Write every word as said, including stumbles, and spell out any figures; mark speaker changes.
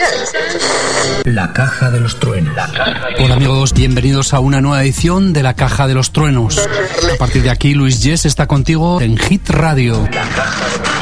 Speaker 1: La Caja de los Truenos.
Speaker 2: Hola amigos, bienvenidos a una nueva edición de La Caja de los Truenos. A partir de aquí, Luis Yes está contigo en Hit Radio.
Speaker 1: La Caja de los